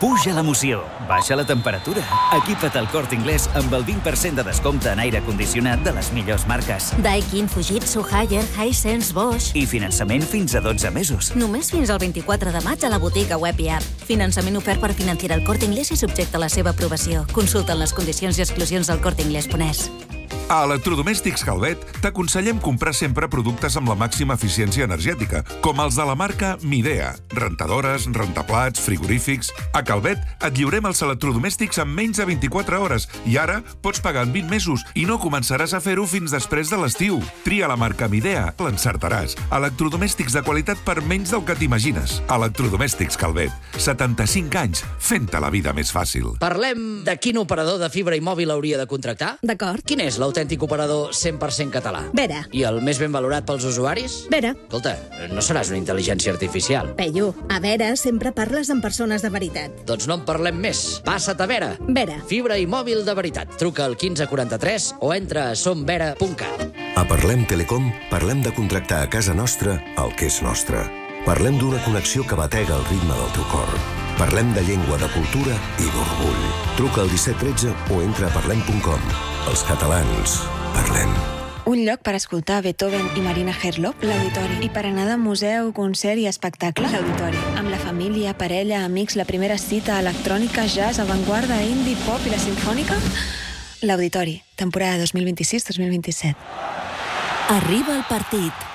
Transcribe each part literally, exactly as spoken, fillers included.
Puja l'emoció, baixa la temperatura. Equipa't al Corte Inglés amb el vint per cent de descompte en aire condicionat de les millors marques. Daikin, Fujitsu, Haier, Hisense, Bosch. I finançament fins a dotze mesos. Només fins al vint-i-quatre de maig a la botiga web i app. Finançament ofert per Financiera el Corte Inglés i subjecte a la seva aprovació. Consulta les condicions i exclusions del corte inglés punt es. A Electrodomèstics Calvet t'aconsellem comprar sempre productes amb la màxima eficiència energètica, com els de la marca Midea. Rentadores, rentaplats, frigorífics... A Calvet et lliurem els electrodomèstics en menys de vint-i-quatre hores i ara pots pagar en vint mesos i no començaràs a fer-ho fins després de l'estiu. Tria la marca Midea, l'encertaràs. Electrodomèstics de qualitat per menys del que t'imagines. Electrodomèstics Calvet. setanta-cinc anys fent-te la vida més fàcil. Parlem de quin operador de fibra i mòbil hauria de contractar? D'acord. Quin és l'autèntic operador cent per cent català? Vera. I el més ben valorat pels usuaris? Vera. Escolta, no seràs una intel·ligència artificial. Peyu, a Vera sempre parles amb persones de veritat. Doncs no en parlem més. Passa't a Vera. Vera. Fibra i mòbil de veritat. Truca al quinze quaranta-tres o entra a som vera punt cat. A Parlem Telecom parlem de contractar a casa nostra el que és nostre. Parlem d'una connexió que batega el ritme del teu cor. Parlem de llengua, de cultura i d'orgull. Truca al disset tretze o entra a parlem punt com. Els catalans, parlem. Un lloc per escoltar Beethoven i Marina Herlop, l'Auditori. I per anar de museu, concert i espectacle, l'Auditori. Amb la família, parella, amics, la primera cita, electrònica, jazz, avantguarda, indie, pop i la simfònica... L'Auditori, temporada dos mil vint-i-sis dos mil vint-i-set. Arriba el partit.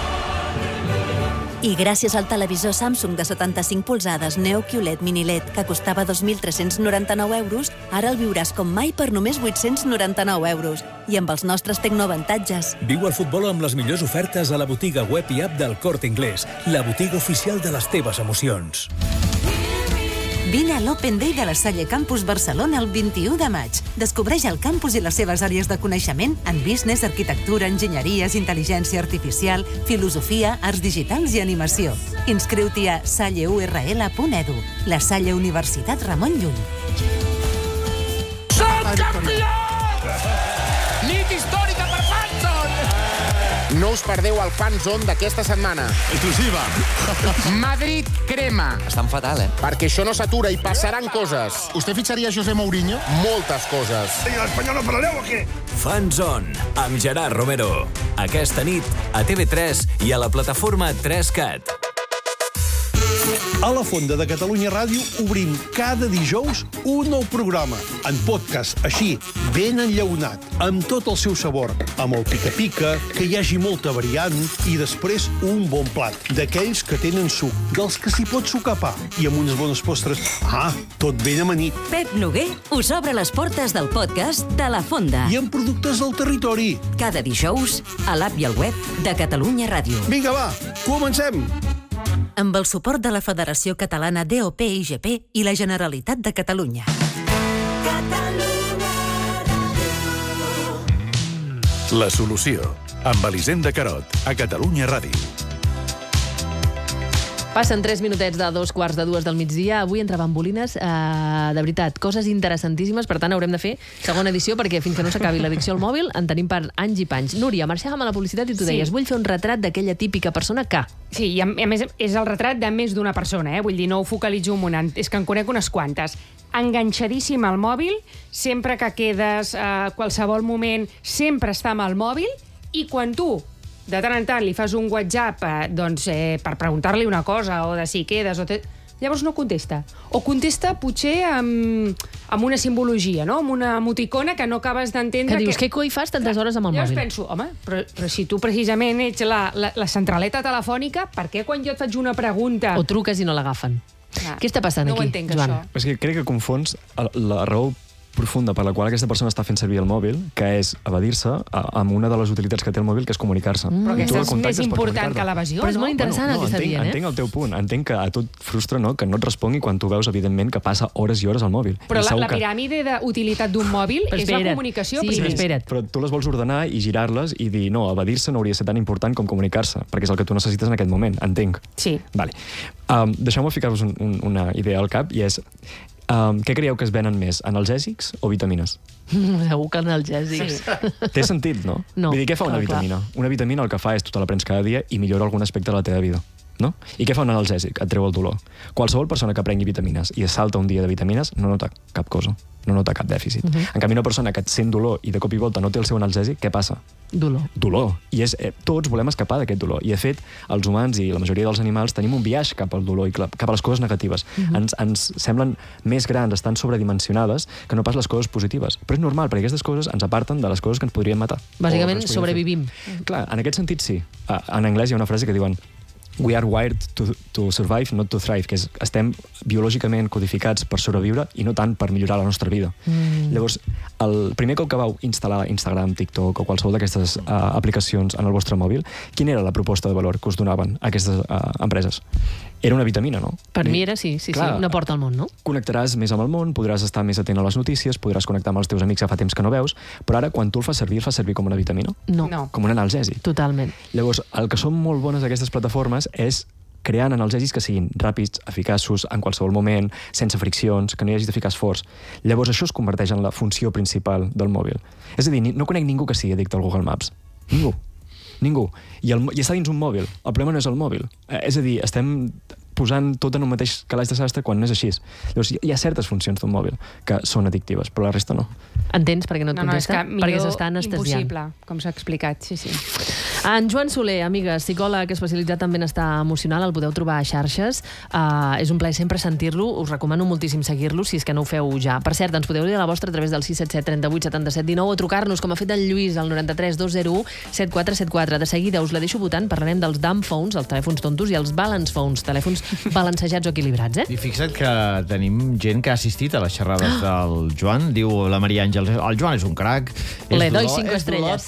I gràcies al televisor Samsung de setanta-cinc polzades Neo Q L E D Mini L E D, que costava dos mil tres-cents noranta-nou euros, ara el viuràs com mai per només vuit-cents noranta-nou euros. I amb els nostres tecnoavantatges. Viu el futbol amb les millors ofertes a la botiga web i app del Corte Inglés, la botiga oficial de les teves emocions. Vine a l'Open Day de la Salle Campus Barcelona el vint-i-u de maig. Descobreix el campus i les seves àrees de coneixement en business, arquitectura, enginyeries, intel·ligència artificial, filosofia, arts digitals i animació. Inscriu-t'hi a salle u erre ele punt edu. La Salle Universitat Ramon Llull. Som campions! Nit històrica per Fanzone! No us perdeu el Fanzone d'aquesta setmana. Exclusiva. Madrid crema. Estan fatal, eh? Perquè això no s'atura i passaran coses. ¿Usted ficharía a José Mourinho? Moltes coses. I l'espanyol no parlareu o què? Fanzone, amb Gerard Romero. Aquesta nit a T V tres i a la plataforma tres cat. A la Fonda de Catalunya Ràdio obrim cada dijous un nou programa, en podcast, així, ben enllaunat, amb tot el seu sabor, amb el pica-pica, que hi hagi molta variant, i després un bon plat, d'aquells que tenen suc, dels que s'hi pot sucar pa, i amb unes bones postres. Ah, tot ben amanit. Pep Noguer us obre les portes del podcast de La Fonda. I amb productes del territori. Cada dijous, a l'app i al web de Catalunya Ràdio. Vinga, va, comencem! Amb el suport de la Federació Catalana D O P I G P i la Generalitat de Catalunya. La solució, amb Elisenda Carot, a Catalunya Ràdio. Passen tres minutets de dos quarts de dues del migdia. Avui entre bambolines, eh, de veritat, coses interessantíssimes. Per tant, haurem de fer segona edició perquè fins que no s'acabi l'addicció al mòbil en tenim per anys i panys. Núria, marxàvem a la publicitat i tu Sí. deies vull fer un retrat d'aquella típica persona que... Sí, i a, a més és el retrat de més d'una persona, eh? Vull dir, no ho focalitzo en una, és que en conec unes quantes. Enganxadíssim al mòbil, sempre que quedes a qualsevol moment, sempre està amb el mòbil, i quan tu de tant en tant li fas un WhatsApp eh, doncs, eh, per preguntar-li una cosa o de si quedes o te... llavors no contesta. O contesta potser amb, amb una simbologia, no? Amb una emoticona que no acabes d'entendre. Que dius, què coi fas tantes hores amb el llavors mòbil? penso, home, però, però si tu precisament ets la, la, la centraleta telefònica, per què quan jo et faig una pregunta... O truques i no l'agafen. Clar, Què està passant no aquí, ho entenc, Joan? això. És que crec que confons la raó profunda per la qual aquesta persona està fent servir el mòbil, que és evadir-se amb una de les utilitats que té el mòbil, que és comunicar-se. Mm. Però I tu aquesta el és contactes més per important comunicar-te. que l'evasió, Però és no? molt interessant el que està entenc, dient, eh? Entenc el teu punt. Entenc que a tu et frustra, no?, que no et respongui quan tu veus, evidentment, que passa hores i hores al mòbil. Però I la, segur la que- piràmide d'utilitat d'un mòbil Però és la espera't. comunicació Sí, primer. però espera't. Però tu les vols ordenar i girar-les i dir, no, evadir-se no hauria de ser tan important com comunicar-se, perquè és el que tu necessites en aquest moment, entenc. Sí. Vale. Um, Deixeu-me ficar-vos un, un, una idea al cap, i és, um, què creieu que es venen més, analgèsics o vitamines? Segur que analgèsics. Sí. Té sentit, no? No, Vull dir, què fa una clar, clar. vitamina? Una vitamina el que fa és tu te la prens cada dia i millora algun aspecte de la teva vida. no? I què fa un analgèsic? Et treu el dolor. Qualsevol persona que prengui vitamines i es salta un dia de vitamines no nota cap cosa, no nota cap dèficit. Uh-huh. En canvi, una persona que sent dolor i de cop i volta no té el seu analgèsic, què passa? Dolor. Dolor. I és, eh, tots volem escapar d'aquest dolor. I, de fet, els humans i la majoria dels animals tenim un biaix cap al dolor i cap a les coses negatives. Uh-huh. Ens, ens semblen més grans, estan sobredimensionades, que no pas les coses positives. Però és normal, perquè aquestes coses ens aparten de les coses que ens podrien matar. Bàsicament, sobrevivim. Fer. Clar, en aquest sentit, sí. En anglès hi ha una frase que diuen "We are wired to, to survive, not to thrive", que és, estem biològicament codificats per sobreviure i no tant per millorar la nostra vida. Mm. Llavors, el primer cop que vau instal·lar Instagram, TikTok o qualsevol d'aquestes uh, aplicacions en el vostre mòbil, quina era la proposta de valor que us donaven aquestes uh, empreses? Era una vitamina, no? Per mi era, sí, sí, Clar, sí, una porta al món, no? Connectaràs més amb el món, podràs estar més atent a les notícies, podràs connectar amb els teus amics que fa temps que no veus, però ara, quan tu el fas servir, el fas servir com una vitamina? No. no. Com un analgèsic. Totalment. Llavors, el que són molt bones aquestes plataformes és creant analgèsics que siguin ràpids, eficaços, en qualsevol moment, sense friccions, que no hi hagis de ficar esforç. Llavors això es converteix en la funció principal del mòbil. És a dir, no conec ningú que sigui addicte al Google Maps. Ningú. Ningú. I, el, i està dins un mòbil. El problema no és el mòbil. Eh, és a dir, estem posant tot en un mateix calaix de sastre quan no és així. Llavors, hi ha certes funcions d'un mòbil que són addictives, però la resta no. Entens per què no et no, no, contesta? És que perquè s'està anestesiant. Impossible, com s'ha explicat, sí, sí. En Joan Soler, amigues, psicòleg especialitzat en benestar emocional, el podeu trobar a xarxes. Uh, és un plaer sempre sentir-lo. Us recomano moltíssim seguir-lo, si és que no ho feu ja. Per cert, ens podeu dir la vostra a través del sis set set, trenta-vuit, setanta-set, dinou o trucar-nos, com ha fet el Lluís, al noranta-tres dos zero u, set quatre set quatre. De seguida us la deixo votant. Parlarem dels dumb phones, els telèfons tontos, i els balance phones, telèfons balancejats o equilibrats, eh? I fixa't que tenim gent que ha assistit a les xerrades del Joan. Diu la Maria Àngels, el Joan és un crac. Le doy cinco estrelles.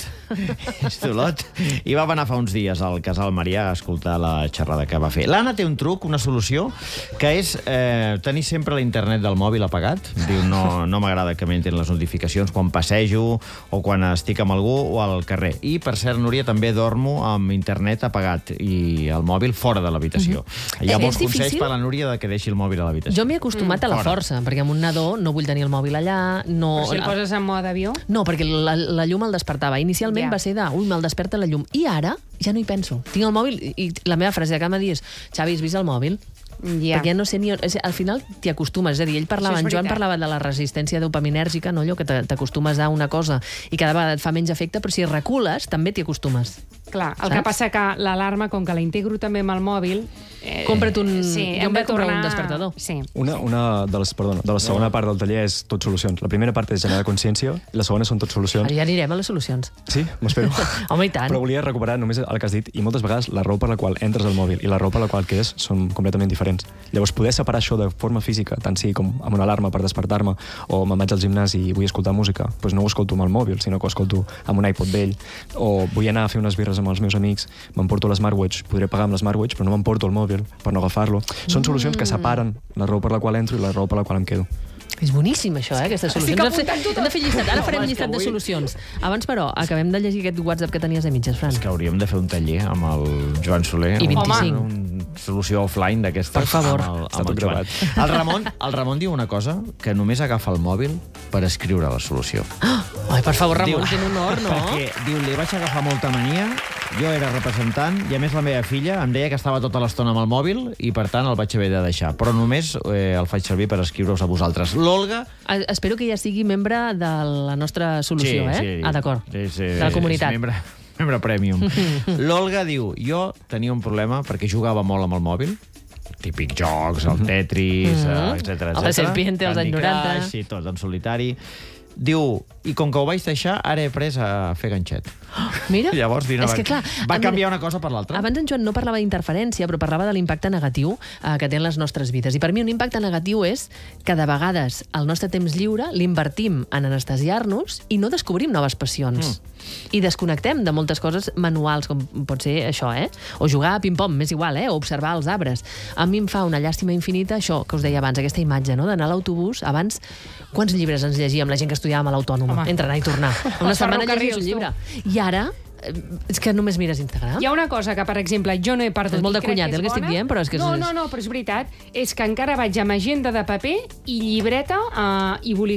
És dolot. I va anar fa uns dies al Casal Marià a escoltar la xerrada que va fer. L'Anna té un truc, una solució, que és eh, tenir sempre l'internet del mòbil apagat. Diu, no, no m'agrada que m'entrin les notificacions quan passejo o quan estic amb algú o al carrer. I, per cert, Núria, també dormo amb internet apagat i el mòbil fora de l'habitació. Mm-hmm. Hi ha molts consells per la Núria de que deixi el mòbil a l'habitació. Jo m'he acostumat mm, a la fora. força, perquè amb un nadó no vull tenir el mòbil allà. No... Però si el poses en mode avió? No, perquè la, la llum el despertava. Inicialment ja. va ser de, ui, me'l desperta la llum. I ara ja no hi penso. Tinc el mòbil i la meva frase de cada dia és, Xavi, has vist el mòbil? Yeah. Perquè ja no sé ni... Al final t'hi acostumes. És a dir, ell parlava, sí, en Joan parlava de la resistència dopaminèrgica, no? Allò que t'acostumes a una cosa i cada vegada et fa menys efecte, però si recules també t'hi acostumes. Clar, el Saps? que passa que l'alarma, com que la integro també amb el mòbil... Eh, Compra't un... Sí, jo em vaig comprar un despertador. Sí. Una, una de les, perdona, de la segona no. part del taller és tot solucions. La primera part és generar consciència, i la segona són tot solucions. Ara ja anirem a les solucions. Sí, m'espero. Home, i tant. Però volia recuperar només el que has dit, i moltes vegades la raó per la qual entres al mòbil i la raó per la qual quedes són completament diferents. Llavors, poder separar això de forma física, tant sigui com amb una alarma per despertar-me, o me'n vaig al gimnàs i vull escoltar música, doncs no ho escolto amb el mòbil, sinó que ho escolto amb un iPod vell, o vull anar a fer unes birres amb els meus amics, m'emporto l'smartwatch, podré pagar amb l'smartwatch, però no m'emporto el mòbil per no agafar-lo. Són solucions que separen la raó per la qual entro i la raó per la qual em quedo. És boníssim, això, eh, aquestes solucions. Hem de, fer, hem de fer llistat. Ara farem llistat de solucions. Abans, però, acabem de llegir aquest WhatsApp que tenies a mitges, Fran. És que hauríem de fer un taller amb el Joan Soler. I vint-i-cinc. Una solució offline d'aquestes. Per favor. Amb el, amb el Joan. El Ramon, el Ramon diu una cosa, que només agafa el mòbil per escriure la solució. Ai, per favor, Ramon, diu, quin honor, no? Perquè, diu, li vaig agafar molta mania, jo era representant, i a més la meva filla em deia que estava tota l'estona amb el mòbil i, per tant, el vaig haver de deixar. Però només eh, el faig servir per escriure-us a vosaltres. L'Olga... Espero que ja sigui membre de la nostra solució, sí, eh? Sí, ah, d'acord. Sí, sí, de la comunitat. És membre, membre premium. L'Olga diu, jo tenia un problema perquè jugava molt amb el mòbil, típic jocs, el Tetris, mm-hmm. etcètera, etcètera. El Serpiente, els anys noranta. Sí, tot en solitari. Diu, i com que ho vaig deixar, ara he après a fer ganxet. Oh, mira, llavors, Dina, és que clar, va canviar una cosa per l'altra. Abans en Joan no parlava d'interferència, però parlava de l'impacte negatiu eh, que té en les nostres vides. I per mi un impacte negatiu és que de vegades el nostre temps lliure l'invertim en anestesiar-nos i no descobrim noves passions. Mm. I desconnectem de moltes coses manuals, com pot ser això, eh? O jugar a ping-pong, m'és igual, eh? O observar els arbres. A mi em fa una llàstima infinita això que us deia abans, aquesta imatge, no? D'anar a l'autobús. Abans, quants llibres ens llegíem la gent que estudiàvem a l'Autònoma? Entre anar i tornar. Una setmana llegies un llibre. I ara és que només mires Instagram. Hi ha una cosa que, per exemple, jo no he perdut. És molt de cunyat, el que estic dient, però és que... No, no, no, però és veritat. És que encara vaig amb agenda de paper i llibreta uh, i bolígraf.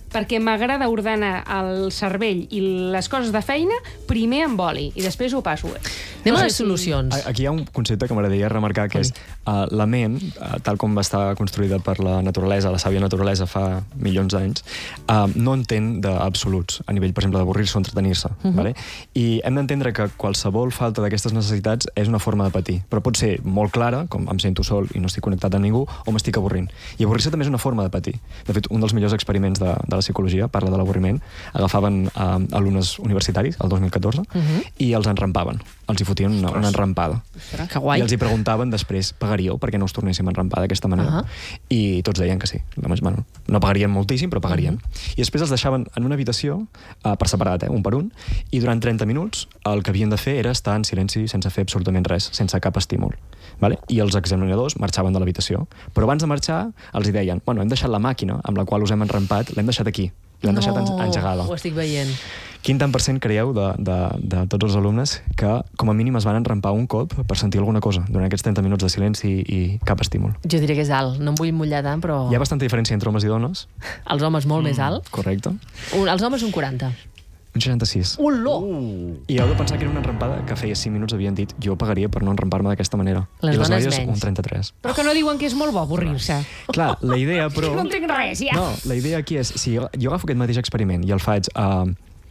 perquè m'agrada ordenar el cervell i les coses de feina primer amb boli, i després ho passo. Anem a les solucions. Aquí hi ha un concepte que m'agradaria remarcar, que és uh, la ment, uh, tal com va estar construïda per la naturalesa, la sàvia naturalesa fa milions d'anys, uh, no entén d'absoluts, a nivell, per exemple, d'avorrir-se o entretenir-se. Uh-huh. Vale? I hem d'entendre que qualsevol falta d'aquestes necessitats és una forma de patir, però pot ser molt clara, com em sento sol i no estic connectat amb ningú, o m'estic avorrint. I avorrir-se també és una forma de patir. De fet, un dels millors experiments de, de la psicologia parla de l'avorriment. Agafaven uh, alumnes universitaris, el dos mil catorze, uh-huh. i els enrampaven. Els hi fotien una, una enrampada. Ostres, que guai. I els hi preguntaven després, pagaríeu perquè no us tornéssim a enrampar d'aquesta manera? Uh-huh. I tots deien que sí. Bueno, no pagarien moltíssim, però pagarien. Uh-huh. I després els deixaven en una habitació, uh, per separat, eh, un per un, i durant trenta minuts el que havien de fer era estar en silenci sense fer absolutament res, sense cap estímul. Vale? I els examinadors marxaven de l'habitació. Però abans de marxar els hi deien, bueno, hem deixat la màquina amb la qual us hem enrampat, l'hem deixat aquí. L'hem no, deixat engegada. Ho estic veient. Quin tant per cent creieu de, de, de tots els alumnes que com a mínim es van enrampar un cop per sentir alguna cosa durant aquests trenta minuts de silenci i, i cap estímul? Jo diria que és alt, no em vull mullar tant, però... Hi ha bastanta diferència entre homes i dones. Els homes molt mm, més alt. Correcte. Un, els homes un quaranta. Un seixanta-sis. Oló! Uh. I heu de pensar que era una enrampada que feia cinc minuts havien dit jo pagaria per no enrampar-me d'aquesta manera. Les I les dones noies menys. un trenta-tres. Però que no diuen que és molt bo avorrir-se. Clar, la idea, però... No entenc res, ja. No, la idea aquí és, si jo agafo aquest mateix experiment i el faig uh,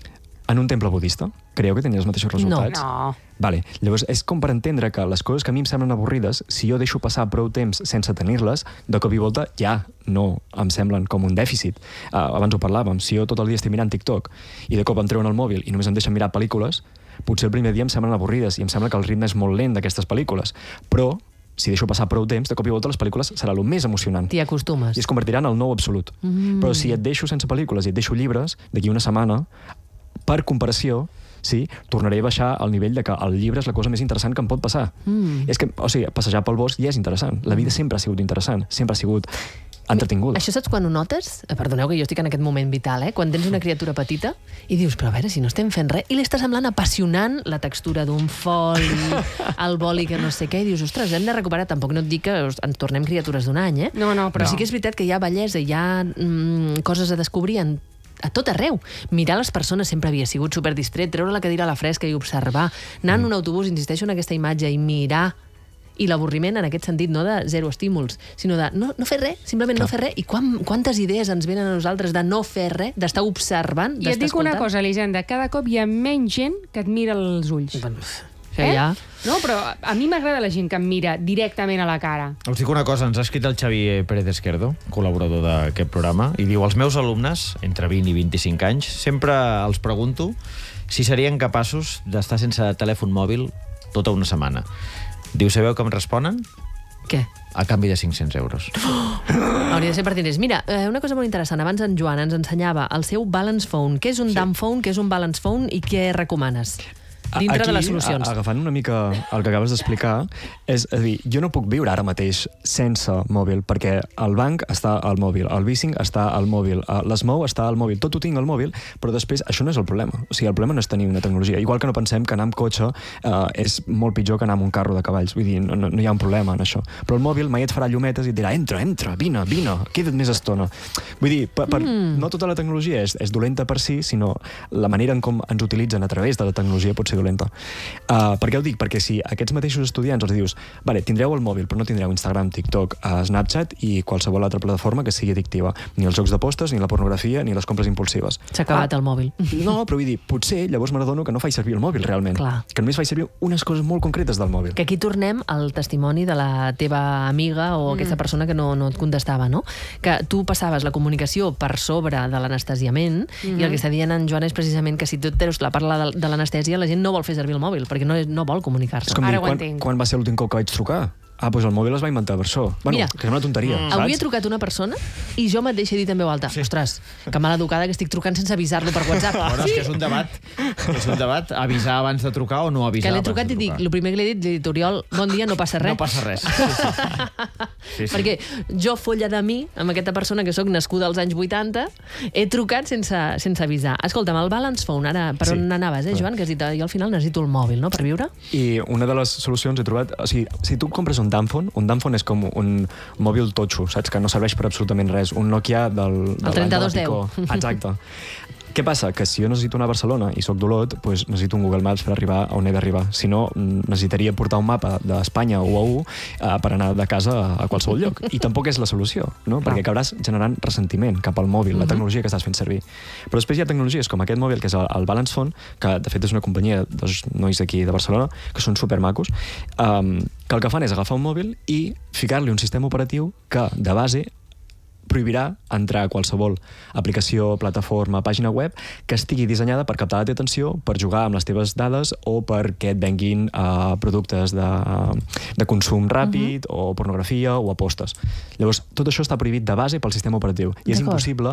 en un temple budista, creieu que tenia els mateixos resultats? No. Vale. Llavors, és com per entendre que les coses que a mi em semblen avorrides, si jo deixo passar prou temps sense tenir-les, de cop i volta ja no em semblen com un dèficit. Uh, abans ho parlàvem, si jo tot el dia estic mirant TikTok i de cop em treuen el mòbil i només em deixen mirar pel·lícules, potser el primer dia em semblen avorrides i em sembla que el ritme és molt lent d'aquestes pel·lícules. Però si deixo passar prou temps, de cop i volta les pel·lícules serà el més emocionant. T'hi acostumes. I es convertirà en el nou absolut. Mm. Però si et deixo sense pel·lícules i et deixo llibres, d'aquí una setmana, per comparació, sí, tornaré a baixar al nivell de que el llibre és la cosa més interessant que em pot passar. Mm. És que, o sigui, passejar pel bosc ja és interessant. La vida sempre ha sigut interessant, sempre ha sigut entretinguda. Això saps quan ho notes? Perdoneu que jo estic en aquest moment vital, eh? Quan tens una criatura petita i dius, però a veure, si no estem fent res, i li està semblant apassionant la textura d'un foli, el boli que no sé què, i dius, ostres, hem de recuperar. Tampoc no et dic que ens tornem criatures d'un any, eh? No, no, però... Però sí que és veritat que hi ha bellesa, hi ha mm, coses a descobrir en a tot arreu. Mirar les persones sempre havia sigut superdistret, treure la cadira a la fresca i observar, anar en un autobús, insisteixo en aquesta imatge, i mirar. I l'avorriment en aquest sentit, no de zero estímuls, sinó de no, no fer res, simplement Clar. no fer res. I quan, quantes idees ens venen a nosaltres de no fer res, d'estar observant, d'estar escoltant? I et dic una cosa, Elisenda, cada cop hi ha menys gent que et mira els ulls. Bueno, eh? ja... No, però a mi m'agrada la gent que em mira directament a la cara. Us dic una cosa, ens ha escrit el Xavier Pérez Esquerdo, col·laborador d'aquest programa, i diu, els meus alumnes, entre vint i vint-i-cinc anys, sempre els pregunto si serien capaços d'estar sense telèfon mòbil tota una setmana. Diu, sabeu com responen? Què? A canvi de cinc-cents euros. Oh! Hauria de ser per diners. Mira, eh, una cosa molt interessant. Abans en Joan ens ensenyava el seu balance phone. Què és un sí. dumb phone, què és un balance phone i què recomanes? Dintre Aquí, de les solucions. Agafant una mica el que acabes d'explicar, és a dir, jo no puc viure ara mateix sense mòbil, perquè el banc està al mòbil, el bicing està al mòbil, l'Smou està al mòbil, tot ho tinc al mòbil, però després això no és el problema. O sigui, el problema no és tenir una tecnologia. Igual que no pensem que anar amb cotxe eh, és molt pitjor que anar amb un carro de cavalls. Vull dir, no, no, no hi ha un problema en això. Però el mòbil mai et farà llumetes i et dirà, entra, entra, vine, vine, queda't més estona. Vull dir, per, per, mm. no tota la tecnologia és, és dolenta per si, sinó la manera en com ens utilitzen a través de la tecnologia pot ser dolenta. Uh, per què ho dic? Perquè si aquests mateixos estudiants els dius, vale, tindreu el mòbil, però no tindreu Instagram, TikTok, uh, Snapchat i qualsevol altra plataforma que sigui addictiva. Ni els jocs d'apostes, ni la pornografia, ni les compres impulsives. S'ha acabat ah, el mòbil. No, però vull dir, potser llavors m'adono que no faig servir el mòbil realment. Clar. Que només faig servir unes coses molt concretes del mòbil. Que aquí tornem al testimoni de la teva amiga o mm. aquesta persona que no, no et contestava, no? Que tu passaves la comunicació per sobre de l'anestesiament mm-hmm. i el que està dient en Joan és precisament que si tu treus la parla de, de l'anestèsia, la gent no vol fer servir el mòbil, perquè no, no vol comunicar-se. És com dir, quan, quan va ser l'últim cop que vaig trucar? Ah, doncs el mòbil es va inventar per això. Bueno, Mira, que és una tonteria, mm. saps? Avui he trucat una persona i jo mateixa he dit en veu alta, sí. ostres, que mala educada que estic trucant sense avisar-lo per WhatsApp. Bueno, sí. És que és un debat, és un debat, avisar abans de trucar o no avisar abans de trucar. Que l'he trucat i dic, el primer que l'he dit, li he dit, Oriol, bon dia, no passa res. No passa res, sí, sí. sí, sí. Perquè jo, folla de mi, amb aquesta persona que sóc nascuda als anys vuitanta, he trucat sense, sense avisar. Escolta'm, el balance phone, ara, per sí. on anaves, eh, Joan? Que has dit, jo al final necessito el mòbil, no?, per viure. I una de les solucions he trobat, o sigui, si tu compres un un dumbphone. Un dumbphone és com un mòbil totxo, saps? Que no serveix per absolutament res. Un Nokia del... El trenta-dos deu. Exacte. Què passa? Que si jo necessito anar a Barcelona i sóc d'Olot, doncs necessito un Google Maps per arribar a on he d'arribar. Si no, necessitaria portar un mapa d'Espanya o a U eh, per anar de casa a, a qualsevol lloc. I tampoc és la solució, no? Perquè acabaràs generant ressentiment cap al mòbil, la tecnologia que estàs fent servir. Però després hi ha tecnologies com aquest mòbil, que és el, el Balance Phone, que de fet és una companyia dels nois d'aquí de Barcelona, que són supermacos, um, que el que fan és agafar un mòbil i ficar-li un sistema operatiu que, de base, prohibirà entrar a qualsevol aplicació, plataforma, pàgina web que estigui dissenyada per captar la teva atenció, per jugar amb les teves dades o perquè et venguin uh, productes de, de consum ràpid uh-huh. o pornografia o apostes. Llavors, tot això està prohibit de base pel sistema operatiu i és impossible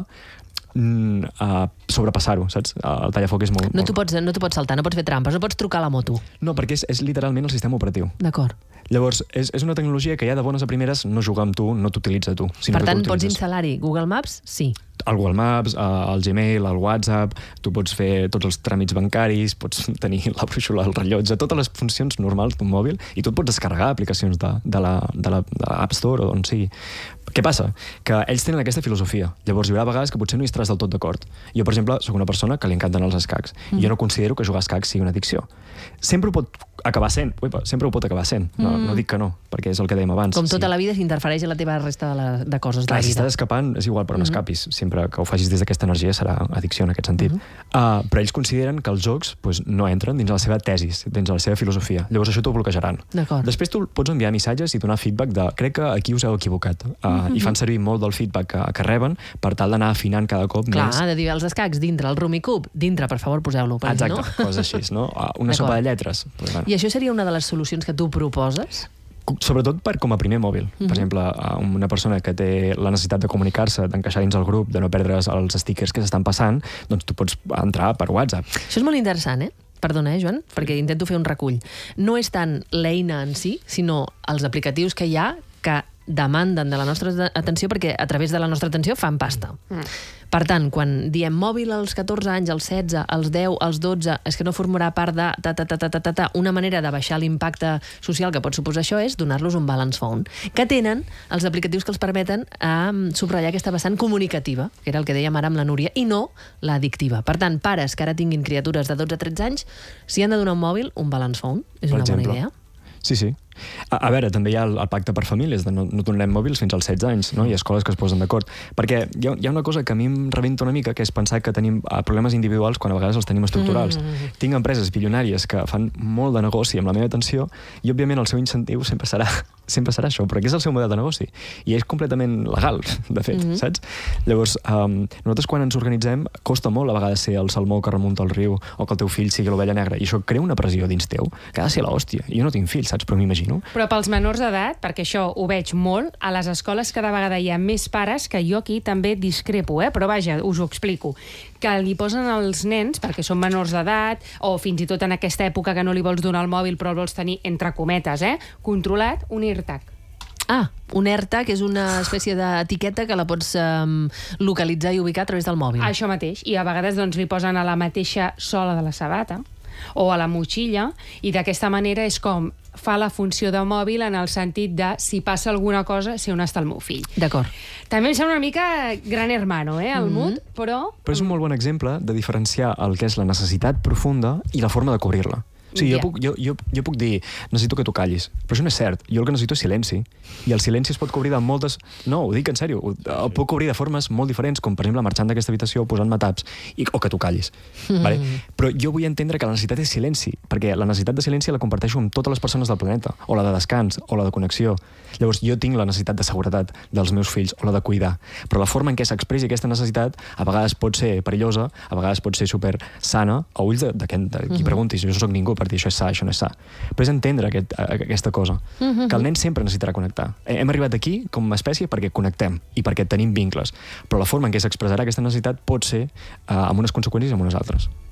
mm, uh, sobrepassar-ho, saps? El tallafoc és molt... No t'ho pots, no t'ho pots saltar, no pots fer trampes, no pots trucar a la moto. No, perquè és, és literalment el sistema operatiu. D'acord. Llavors, és, és una tecnologia que ja de bones a primeres no juga amb tu, no t'utilitza tu. Sinó per tant, que pots instal·lar-hi Google Maps? Sí. El Google Maps, el Gmail, el WhatsApp, tu pots fer tots els tràmits bancaris, pots tenir la brúixola, el rellotge, totes les funcions normals d'un mòbil, i tu et pots descarregar aplicacions de, de la, de la, de l'App Store o d'on sigui. Què passa? Que ells tenen aquesta filosofia. Llavors hi haurà vegades que potser no hi estaràs del tot d'acord. Jo, per exemple, sóc una persona que li encanten els escacs. Mm. Jo no considero que jugar a escacs sigui una addicció. Sempre ho pot acabar sent. Uipa, sempre ho pot acabar sent. No, mm. no dic que no, perquè és el que dèiem abans. Com tota sí. la vida s'interfereix en la teva resta de, la, de coses Clar, de la vida. Si estàs escapant, és igual per on mm-hmm. escapis. Sempre que ho facis des d'aquesta energia serà addicció en aquest sentit. Mm-hmm. Uh, però ells consideren que els jocs pues, no entren dins la seva tesis, dins la seva filosofia. Llavors això t'ho bloquejaran. Després tu pots enviar missatges i donar feedback de crec que aquí us heu equivocat. Uh, mm-hmm. I fan servir molt del feedback que, que reben per tal d'anar afinant cada cop Clar, més. Clar, de dir els escacs dintre, el Rumicube, dintre, per favor, poseu-lo. Exacte, no? coses així, no? Una sopa de lletres. Pues, bueno. I això seria una de les solucions que tu proposes? Sobretot per com a primer mòbil. Uh-huh. Per exemple, una persona que té la necessitat de comunicar-se, d'encaixar dins el grup, de no perdre els stickers que s'estan passant, doncs tu pots entrar per WhatsApp. Això és molt interessant, eh? Perdona, eh, Joan, perquè intento fer un recull. No és tant l'eina en si, sinó els aplicatius que hi ha que demanden de la nostra atenció perquè a través de la nostra atenció fan pasta. Mm. Per tant, quan diem mòbil als catorze anys, als setze, als deu, als dotze, és que no formarà part de ta, ta, ta, ta, ta, ta, ta. Una manera de baixar l'impacte social que pot suposar això és donar-los un balance phone, que tenen els aplicatius que els permeten a subratllar aquesta vessant comunicativa, que era el que dèiem ara amb la Núria, i no l'addictiva. Per tant, pares que ara tinguin criatures de dotze a tretze anys, si han de donar un mòbil, un balance phone, és per una exemple. bona idea. Sí, sí. A, a veure, també hi ha el, el pacte per famílies, de no, no donarem mòbils fins als setze anys, no? Hi ha escoles que es posen d'acord. Perquè hi ha, hi ha una cosa que a mi em rebenta una mica, que és pensar que tenim problemes individuals quan a vegades els tenim estructurals. Mm. Tinc empreses bilionàries que fan molt de negoci amb la meva atenció i, òbviament, el seu incentiu sempre serà, sempre serà això, perquè és el seu model de negoci. I és completament legal, de fet, mm-hmm. saps? Llavors, um, nosaltres quan ens organitzem, costa molt a vegades ser el salmó que remunta el riu o que el teu fill sigui l'ovella negra, i això crea una pressió dins teu que ha de ser l'hòstia. Jo no tinc fills, saps? Però m'imagino. Però pels menors d'edat, perquè això ho veig molt, a les escoles cada vegada hi ha més pares, que jo aquí també discrepo, eh? Però vaja, us ho explico, que li posen als nens, perquè són menors d'edat, o fins i tot en aquesta època que no li vols donar el mòbil però el vols tenir, entre cometes, eh? controlat, un AirTag. Ah, un AirTag és una espècie d'etiqueta que la pots um, localitzar i ubicar a través del mòbil. Això mateix, i a vegades doncs, li posen a la mateixa sola de la sabata o a la motxilla, i d'aquesta manera és com fa la funció de mòbil en el sentit de si passa alguna cosa, sé on està el meu fill. D'acord. També em sembla una mica gran hermano, eh, el mm-hmm. mood, però... Però és un molt bon exemple de diferenciar el que és la necessitat profunda i la forma de cobrir-la. O sigui, yeah. jo, puc, jo, jo, jo puc dir, necessito que tu callis, però això no és cert. Jo el que necessito és silenci. I el silenci es pot cobrir de moltes... No, ho dic en sèrio. El puc cobrir de formes molt diferents, com per exemple marxant d'aquesta habitació o posant-me taps, i, o que tu callis. Mm. Vale? Però jo vull entendre que la necessitat és silenci, perquè la necessitat de silenci la comparteixo amb totes les persones del planeta, o la de descans, o la de connexió. Llavors jo tinc la necessitat de seguretat dels meus fills, o la de cuidar. Però la forma en què s'expressi aquesta necessitat a vegades pot ser perillosa, a vegades pot ser super sana, a ulls de, de, de, de qui mm-hmm. preguntis. Jo no soc ningú per dir això és sa, això no és sa. Però és entendre aquest, aquesta cosa, mm-hmm. que el nen sempre necessitarà connectar. Hem arribat aquí com a espècie perquè connectem i perquè tenim vincles, però la forma en què s'expressarà aquesta necessitat pot ser uh, amb unes conseqüències i amb unes altres.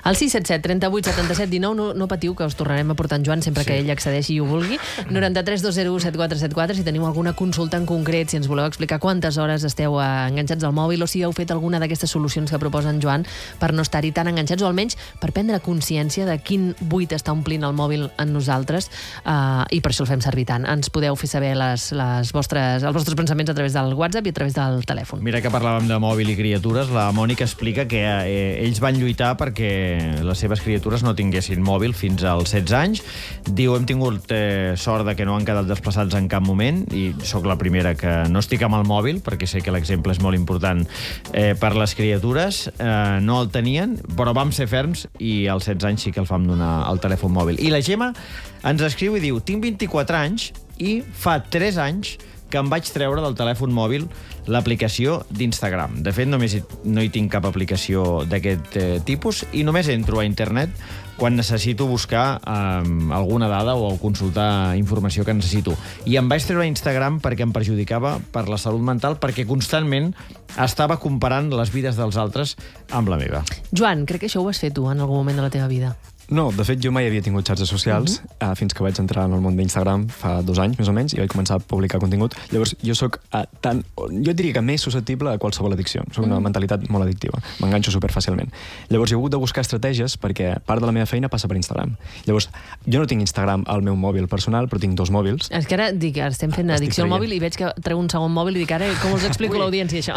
El sis set set, trenta-vuit, setanta-set, dinou, no, no patiu, que us tornarem a portar en Joan sempre sí. que ell accedeixi i ho vulgui. noranta-tres dos zero u set quatre set quatre, si teniu alguna consulta en concret, si ens voleu explicar quantes hores esteu enganxats al mòbil o si heu fet alguna d'aquestes solucions que proposa en Joan per no estar-hi tan enganxats, o almenys per prendre consciència de quin buit està omplint el mòbil en nosaltres, eh, i per això el fem servir tant. Ens podeu fer saber les, les vostres, els vostres pensaments a través del WhatsApp i a través del telèfon. Mira que parlàvem de mòbil i criatures, la Mònica explica que eh, ells van lluitar perquè les seves criatures no tinguessin mòbil fins als setze anys. Diu, hem tingut eh, sort de que no han quedat desplaçats en cap moment, i sóc la primera que no estic amb el mòbil, perquè sé que l'exemple és molt important eh, per les criatures. Eh, no el tenien, però vam ser ferms i als setze anys sí que el vam donar al telèfon mòbil. I la Gemma ens escriu i diu, tinc vint-i-quatre anys i fa tres anys que em vaig treure del telèfon mòbil l'aplicació d'Instagram. De fet, només hi, no hi tinc cap aplicació d'aquest eh, tipus i només entro a internet quan necessito buscar eh, alguna dada o consultar informació que necessito. I em vaig treure Instagram perquè em perjudicava per la salut mental, perquè constantment estava comparant les vides dels altres amb la meva. Joan, crec que això ho has fet tu en algun moment de la teva vida. No, de fet, jo mai havia tingut xarxes socials, uh-huh. uh, fins que vaig entrar en el món d'Instagram fa dos anys, més o menys, i vaig començar a publicar contingut. Llavors, jo sóc uh, tan... Jo diria que més susceptible a qualsevol addicció. Soc una uh-huh. mentalitat molt addictiva. M'enganxo superfàcilment. Llavors, he hagut de buscar estratègies perquè part de la meva feina passa per Instagram. Llavors, jo no tinc Instagram al meu mòbil personal, però tinc dos mòbils. És que ara dic, ara estem fent addicció al mòbil i veig que treu un segon mòbil i dic, ara, com us explico a l'audiència, això?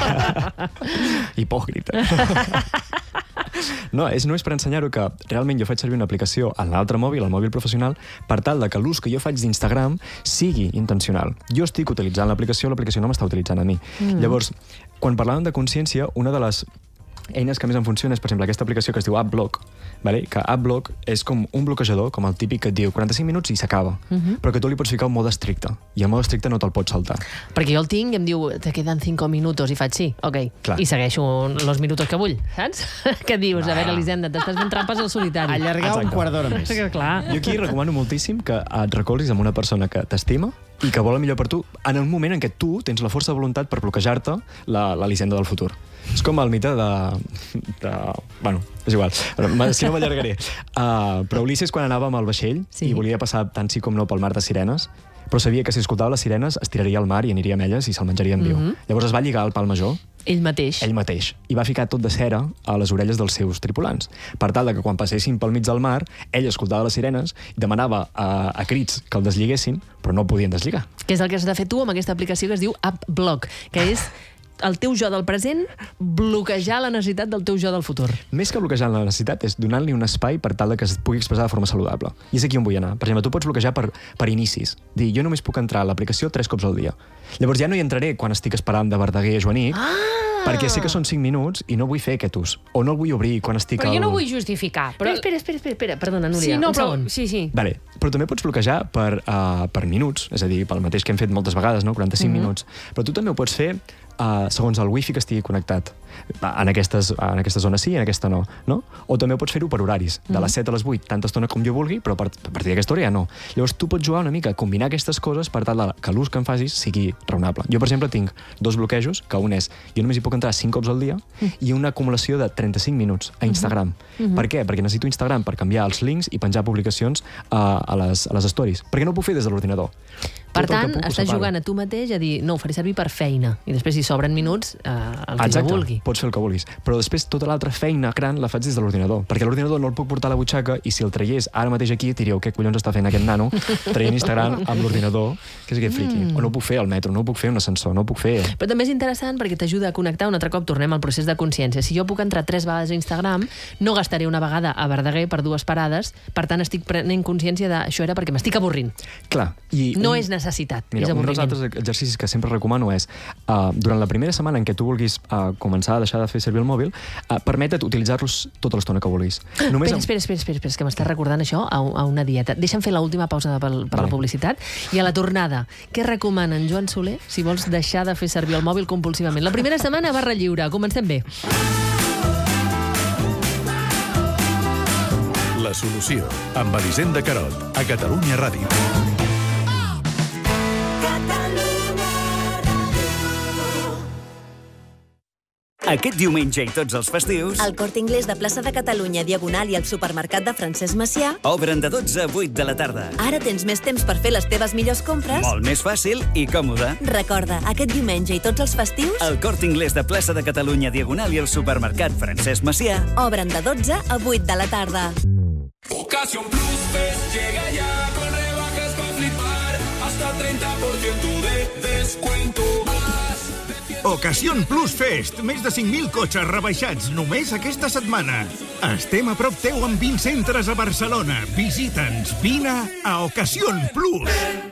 Hipòcrita. No, és només per ensenyar-ho que realment jo faig servir una aplicació en l'altre mòbil, el mòbil professional, per tal de que l'ús que jo faig d'Instagram sigui intencional. Jo estic utilitzant l'aplicació, l'aplicació no m'està utilitzant a mi. Mm. Llavors, quan parlàvem de consciència, una de les eines que més em funciona és, per exemple, aquesta aplicació que es diu AppBlock, vale? Que AppBlock és com un bloquejador, com el típic que et diu quaranta-cinc minuts i s'acaba, uh-huh. però que tu li pots ficar un mode estricte, i el mode estricte no te'l pots saltar. Perquè jo el tinc i em diu, te queden cinc minuts, i faig sí, ok, Clar. I segueixo els minuts que vull, saps? Què dius? Ah. A veure, Elisenda, t'estàs fent trampes al solitari. Allargar Exacte. un quart d'hora més. Clar. Jo aquí recomano moltíssim que et recolzis amb una persona que t'estima i que vol el millor per tu en el moment en què tu tens la força de voluntat per bloquejar-te l'Elisenda del futur. És com el mite de... de... Bueno, és igual. Però, si no m'allargaré. Uh, però Ulisses, quan anava amb el vaixell sí. i volia passar tant sí com no pel mar de sirenes, però sabia que si escoltava les sirenes es tiraria al mar i aniria amb elles i se'l menjaria en viu. Mm-hmm. Llavors es va lligar al pal major. Ell mateix. Ell mateix. I va ficar tot de cera a les orelles dels seus tripulants. Per tal de que quan passessin pel mig del mar, ell escoltava les sirenes i demanava a, a crits que el desliguessin, però no podien deslligar. Que és el que has de fer tu amb aquesta aplicació que es diu AppBlock, que és el teu jo del present bloquejar la necessitat del teu jo del futur. Més que bloquejar la necessitat és donant-li un espai per tal que es pugui expressar de forma saludable. I és aquí on vull anar. Per exemple, tu pots bloquejar per, per inicis. Dir, jo només puc entrar a l'aplicació tres cops al dia. Llavors ja no hi entraré quan estic esperant de Verdaguer a Joanic, ah! perquè sé que són cinc minuts i no vull fer aquest ús. O no el vull obrir quan estic... Però al... jo no vull justificar. Però... Espera, espera, espera, espera. Perdona, Núria, sí, no, un però... segon. Sí, sí. Vale. Però també pots bloquejar per, uh, per minuts, és a dir, pel mateix que hem fet moltes vegades, no? quaranta-cinc mm-hmm. minuts. Però tu també ho pots fer Uh, segons el wifi que estigui connectat. En, aquestes, en aquesta zona sí, en aquesta no, no? O també ho pots fer-ho per horaris, de les set a les vuit, tanta estona com jo vulgui, però a partir d'aquesta hora ja no. Llavors tu pots jugar una mica, combinar aquestes coses per tal que l'ús que em facis sigui raonable. Jo, per exemple, tinc dos bloquejos, que un és, jo només hi puc entrar cinc cops al dia, i una acumulació de trenta-cinc minuts a Instagram. Uh-huh. Per què? Perquè necessito Instagram per canviar els links i penjar publicacions uh, a, les, a les stories. Perquè no ho puc fer des de l'ordinador. Per tant, estàs jugant a tu mateix a dir, no, ho faré servir per feina, i després si sobren minuts, eh, el que Exacte. jo vulgui. Pots fer el que vulguis. Però després tota l'altra feina gran la faig des de l'ordinador, perquè l'ordinador no el puc portar a la butxaca i si el traiés ara mateix aquí, diríeu, què collons està fent aquest nano traient Instagram amb l'ordinador, que és aquest friqui. Mm. O no ho puc fer al metro, no ho puc fer un ascensor, no ho puc fer... Però també és interessant perquè t'ajuda a connectar un altre cop, tornem al procés de consciència. Si jo puc entrar tres vegades a Instagram, no gastaré una vegada a Verdaguer per dues parades, per tant estic prenent consciència de això era perquè m'estic avorrint. Clar. I no un... és necessitat, Mira, és avorriment. Un dels altres exercicis que sempre recomano és, uh, durant la primera setmana en què tu vulguis uh, començar a deixar de fer servir el mòbil, uh, permetet utilitzar-los tota l'estona que vulguis. Només espera, espera, espera, espera, que m'estàs recordant això a, a una dieta. Deixa'm fer l'última pausa per, per vale. la publicitat i a la tornada, què recomana en Joan Soler si vols deixar de fer servir el mòbil compulsivament? La primera setmana, barra lliure. Comencem bé. La solució, amb Elisenda Carot, a Catalunya Ràdio. Aquest diumenge i tots els festius... El Corte Inglés de Plaça de Catalunya, Diagonal i el supermercat de Francesc Macià obren de dotze a vuit de la tarda. Ara tens més temps per fer les teves millors compres. Molt més fàcil i còmode. Recorda, aquest diumenge i tots els festius... El Corte Inglés de Plaça de Catalunya, Diagonal i el supermercat Francesc Macià obren de dotze a vuit de la tarda. Ocasión Plus Fest llega ya con rebajas para flipar, hasta treinta por ciento de descuento. Ocasión Plus Fest, més de cinc mil cotxes rebaixats només aquesta setmana. Estem a prop teu amb vint centres a Barcelona. Visita'ns, vine a Ocasión Plus.